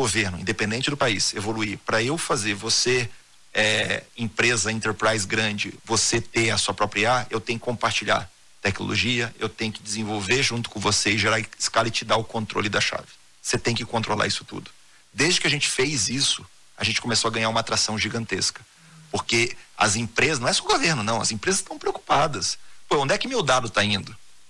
governo, independente do país, evoluir, para eu fazer você, empresa, enterprise grande, você ter a sua própria IA, eu tenho que compartilhar tecnologia, eu tenho que desenvolver junto com você e gerar escala e te dar o controle da chave. Você tem que controlar isso tudo. Desde que a gente fez isso, a gente começou a ganhar uma atração gigantesca. Porque as empresas, não é só o governo, não, as empresas estão preocupadas. Pô, onde é que meu dado está indo?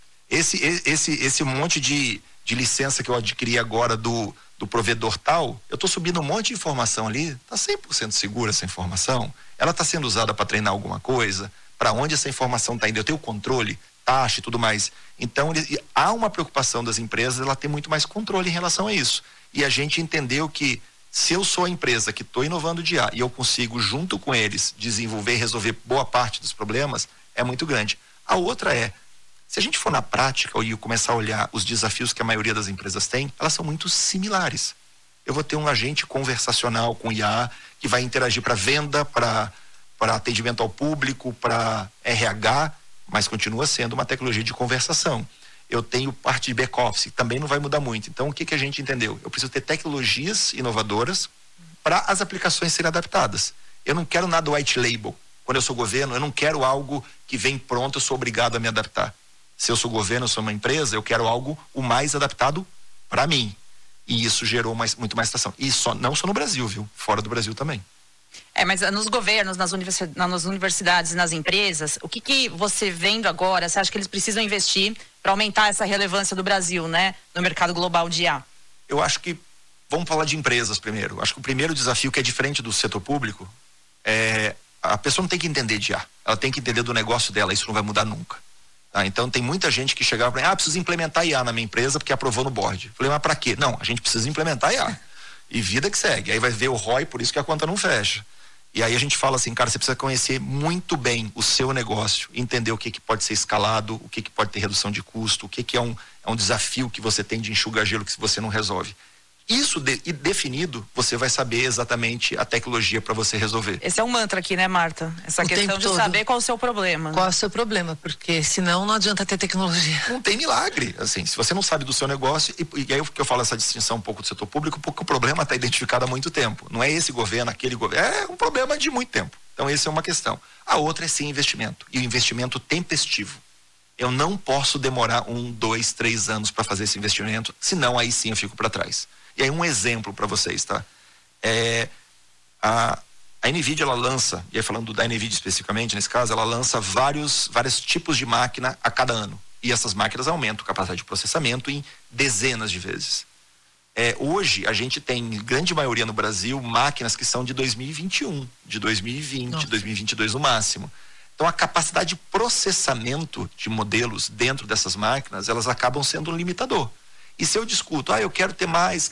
Esse monte de licença que eu adquiri agora do provedor tal, eu estou subindo um monte de informação ali, está 100% segura essa informação? Ela está sendo usada para treinar alguma coisa? Para onde essa informação está indo? Eu tenho controle, taxa e tudo mais. Então, há uma preocupação das empresas, ela tem muito mais controle em relação a isso. E a gente entendeu que se eu sou a empresa que estou inovando de IA e eu consigo, junto com eles, desenvolver e resolver boa parte dos problemas, é muito grande. A outra se a gente for na prática e começar a olhar os desafios que a maioria das empresas tem, elas são muito similares. Eu vou ter um agente conversacional com IA que vai interagir para venda, para atendimento ao público, para RH, mas continua sendo uma tecnologia de conversação. Eu tenho parte de back-office, também não vai mudar muito. Então, o que a gente entendeu? Eu preciso ter tecnologias inovadoras para as aplicações serem adaptadas. Eu não quero nada white label. Quando eu sou governo, eu não quero algo que vem pronto, eu sou obrigado a me adaptar. Se eu sou governo, eu sou uma empresa, eu quero algo o mais adaptado para mim. E isso gerou muito mais atração. E não só no Brasil, viu? Fora do Brasil também. Mas nos governos, nas universidades e nas empresas, o que você vendo agora, você acha que eles precisam investir para aumentar essa relevância do Brasil, né, no mercado global de IA? Eu acho que, vamos falar de empresas primeiro. Acho que o primeiro desafio, que é diferente do setor público, a pessoa não tem que entender de IA. Ela tem que entender do negócio dela, isso não vai mudar nunca. Tá? Então tem muita gente que chegava para mim, preciso implementar IA na minha empresa porque aprovou no board. Falei, mas para quê? Não, a gente precisa implementar IA. E vida que segue. Aí vai ver o ROI, por isso que a conta não fecha. E aí a gente fala assim, cara, você precisa conhecer muito bem o seu negócio, entender o que pode ser escalado, o que pode ter redução de custo, o que é um desafio que você tem de enxugar gelo que você não resolve. Isso definido, você vai saber exatamente a tecnologia para você resolver. Esse é um mantra aqui, né, Marta? Essa questão de saber qual é o seu problema. Qual é o seu problema, porque senão não adianta ter tecnologia. Não tem milagre, assim, se você não sabe do seu negócio, e aí que eu falo essa distinção um pouco do setor público, porque o problema está identificado há muito tempo. Não é esse governo, aquele governo, é um problema de muito tempo. Então essa é uma questão. A outra é sim investimento, e o investimento tempestivo. Eu não posso demorar 1, 2, 3 anos para fazer esse investimento, senão aí sim eu fico para trás. E aí um exemplo para vocês, tá? A NVIDIA, ela lança, e aí falando da NVIDIA especificamente, nesse caso, ela lança vários tipos de máquina a cada ano. E essas máquinas aumentam a capacidade de processamento em dezenas de vezes. Hoje, a gente tem, grande maioria no Brasil, máquinas que são de 2021, de 2020, Nossa. 2022 no máximo. Então, a capacidade de processamento de modelos dentro dessas máquinas, elas acabam sendo um limitador. E se eu discuto, eu quero ter mais,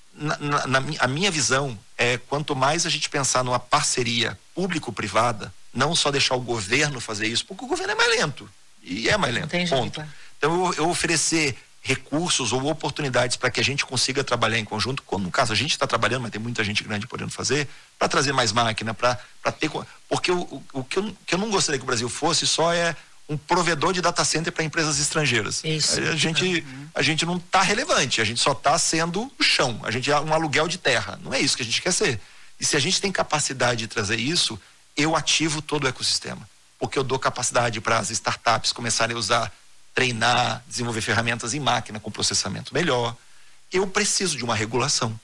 a minha visão é, quanto mais a gente pensar numa parceria público-privada, não só deixar o governo fazer isso, porque o governo é mais lento, e é mais lento, ponto. Então eu oferecer recursos ou oportunidades para que a gente consiga trabalhar em conjunto, como no caso a gente está trabalhando, mas tem muita gente grande podendo fazer, para trazer mais máquina, para ter, porque o que eu não gostaria que o Brasil fosse só um provedor de data center para empresas estrangeiras. Isso. A gente não está relevante, a gente só está sendo o chão, a gente é um aluguel de terra, não é isso que a gente quer ser. E se a gente tem capacidade de trazer isso, eu ativo todo o ecossistema, porque eu dou capacidade para as startups começarem a usar, treinar, desenvolver ferramentas em máquina com processamento melhor. Eu preciso de uma regulação.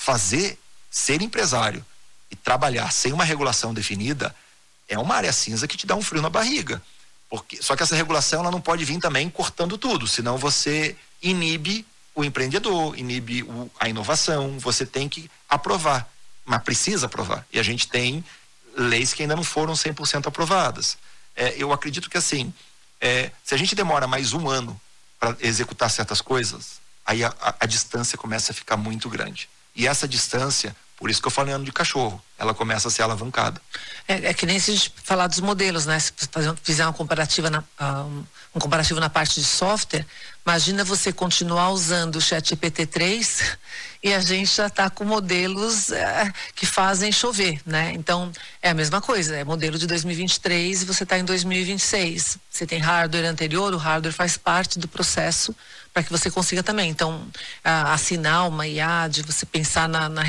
Ser empresário e trabalhar sem uma regulação definida é uma área cinza que te dá um frio na barriga. Só que essa regulação ela não pode vir também cortando tudo, senão você inibe o empreendedor, inibe a inovação, você tem que aprovar, mas precisa aprovar. E a gente tem leis que ainda não foram 100% aprovadas. Eu acredito que assim, se a gente demora mais 1 ano para executar certas coisas, aí a distância começa a ficar muito grande. E essa distância, por isso que eu falei ano de cachorro, ela começa a ser alavancada. É que nem se a gente falar dos modelos, né? Se fizer um comparativo na parte de software, imagina você continuar usando o ChatGPT-3 e a gente já está com modelos que fazem chover, né? Então, é a mesma coisa, é modelo de 2023 e você está em 2026. Você tem hardware anterior, o hardware faz parte do processo para que você consiga também. Então, assinar uma IA, de você pensar na